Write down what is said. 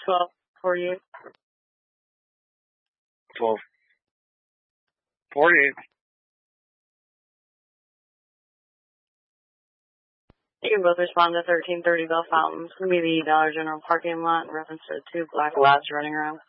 1248. 1248. You can both respond to 1330 Bell Fountain. It's going to be the Dollar General parking lot in reference to two black labs running around.